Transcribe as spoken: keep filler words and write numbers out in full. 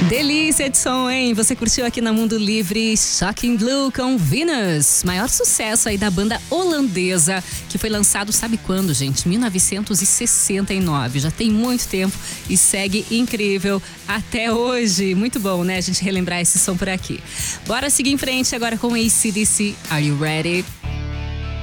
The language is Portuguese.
Delícia de som, hein? Você curtiu aqui na Mundo Livre Shocking Blue com Venus, maior sucesso aí da banda holandesa, que foi lançado, sabe quando, gente? mil novecentos e sessenta e nove, já tem muito tempo e segue incrível até hoje. Muito bom, né? A gente relembrar esse som por aqui. Bora seguir em frente agora com A C/D C. Are you ready?